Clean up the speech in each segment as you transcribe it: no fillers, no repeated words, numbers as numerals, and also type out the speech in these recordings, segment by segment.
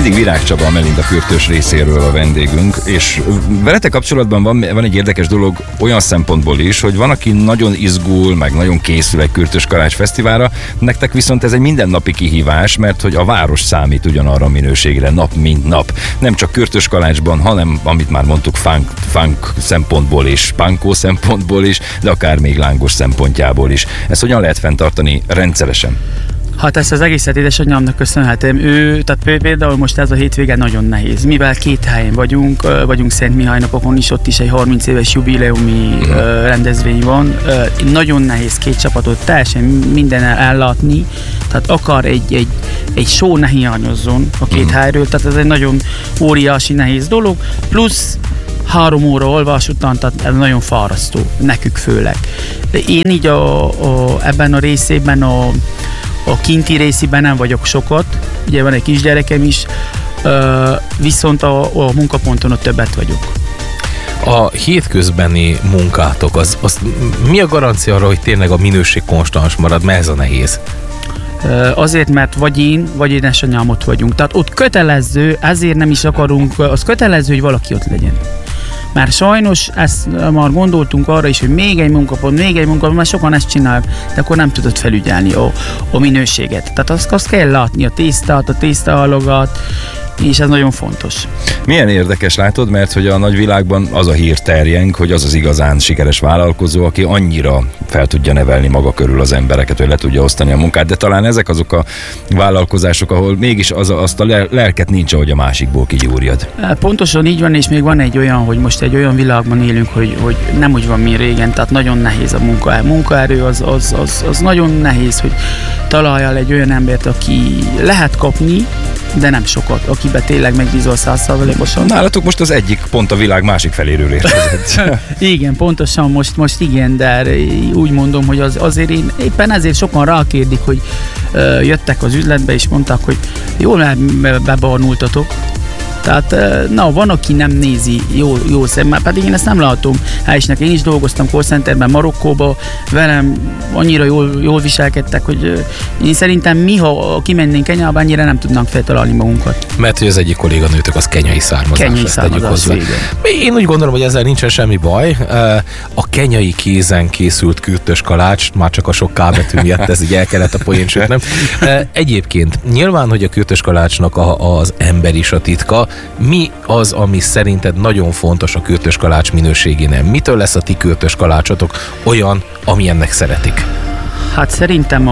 mindig Virág Csaba, a Melinda Kürtös részéről a vendégünk, és veletek kapcsolatban van egy érdekes dolog olyan szempontból is, hogy van, aki nagyon izgul, meg nagyon készül egy Kürtös Kalács Fesztiválra, nektek viszont ez egy mindennapi kihívás, mert hogy a város számít ugyanarra a minőségre nap mint nap. Nem csak Kürtös Kalácsban, hanem, amit már mondtuk, funk szempontból is, punkó szempontból is, de akár még lángos szempontjából is. Ezt hogyan lehet fenntartani rendszeresen? Hát ezt az egészet édesanyámnak köszönhetem. Tehát például most ez a hétvége nagyon nehéz, mivel 2 helyen vagyunk Szent Mihály napokon is, ott is egy 30 éves jubileumi rendezvény van. Nagyon nehéz 2 csapatot teljesen minden ellátni, tehát akar egy show ne hiányozzon a 2 helyről, tehát ez egy nagyon óriási nehéz dolog, plusz 3 óra olvás után, tehát ez nagyon fárasztó, nekük főleg. Én így ebben a részében a kinti részében nem vagyok sokat, ugye van egy kisgyerekem is, viszont a munkaponton ott többet vagyok. A hétközbeni munkátok, az mi a garancia arra, hogy tényleg a minőség konstans marad, mert ez a nehéz? Azért, mert vagy én, vagy édesanyám ott vagyunk. Tehát ott kötelező, ezért nem is akarunk, az kötelező, hogy valaki ott legyen. Mert sajnos ezt már gondoltunk arra is, hogy még egy munkapont, mert sokan ezt csinálják, de akkor nem tudod felügyelni a minőséget. Tehát azt kell látni, a tésztahalogat, és ez nagyon fontos. Milyen érdekes, látod, mert hogy a nagyvilágban az a hír terjeng, hogy az igazán sikeres vállalkozó, aki annyira fel tudja nevelni maga körül az embereket, hogy le tudja osztani a munkát, de talán ezek azok a vállalkozások, ahol mégis azt a lelket nincs, ahogy a másikból kigyúrjad. Pontosan így van, és még van egy olyan, hogy most egy olyan világban élünk, hogy nem úgy van, mint régen, tehát nagyon nehéz a munkaerő, az nagyon nehéz, hogy találjál egy olyan embert, aki lehet kapni, de nem sokat, akiben tényleg megbízol 100%-osan. Nálatok most az egyik pont a világ másik feléről érkezett. Igen, pontosan most igen, de úgy mondom, hogy azért én éppen ezért sokan rákérdik, hogy jöttek az üzletbe, és mondták, hogy jól bebarnultatok. Tehát van, aki nem nézi jó szemmel, pedig én ezt nem látom. Hál' én is dolgoztam call centerben, Marokkóba, velem annyira jól viselkedtek, hogy én szerintem mi, ha kimennénk Kenyába, annyira nem tudnánk feltalálni magunkat. Mert hogy az egyik kolléganőtök az kenyai származás. Én úgy gondolom, hogy ezzel nincsen semmi baj. A kenyai kézen készült Kürtös Kalács, már csak a sok K betű miatt ez így el kellett a poén sütnem. Egyébként nyilván, hogy a Kürtös Kalácsnak az ember is a titka. Mi az, ami szerinted nagyon fontos a Kürtös Kalács minőségénél? Mitől lesz a ti Kürtös Kalácsotok olyan, amilyennek szeretik? Hát szerintem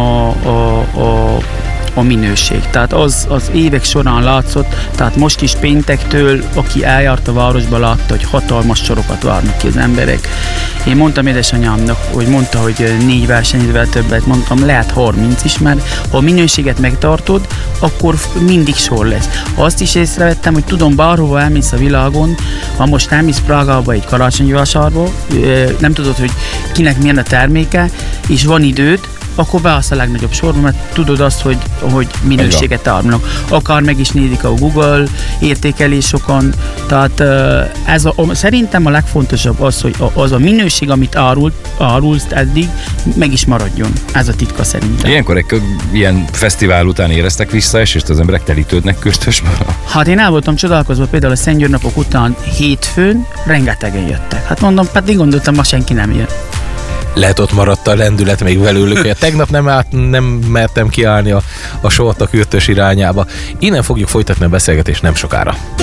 a minőség. Tehát az évek során látszott, tehát most is péntektől, aki eljárt a városba, látta, hogy hatalmas sorokat várnak ki az emberek. Én mondtam édesanyámnak, hogy mondta, hogy 4 versenyzővel többet, mondtam, lehet 30 is, mert ha a minőséget megtartod, akkor mindig sor lesz. Azt is észrevettem, hogy tudom, bárhova elmész a világon, ha most elmész Prágába egy karácsonyi vásárba, nem tudod, hogy kinek milyen a terméke, és van időd, akkor beállsz a legnagyobb sorba, mert tudod azt, hogy minőséget tárolnak. Akár meg is nézik a Google értékelés sokan. Tehát szerintem a legfontosabb az, hogy az a minőség, amit árulsz eddig, meg is maradjon. Ez a titka szerintem. Ilyenkor ilyen fesztivál után éreztek visszaesést, az emberek telítődnek Kürtösbe? Hát én el voltam csodálkozva, például a Szent György napok után hétfőn rengetegen jöttek. Hát mondom, pedig gondoltam, ma senki nem jön. Lehet ott maradt a lendület még velőlük, hogy tegnap nem mertem kiállni a sort a Kürtös irányába. Innen fogjuk folytatni a beszélgetést nem sokára.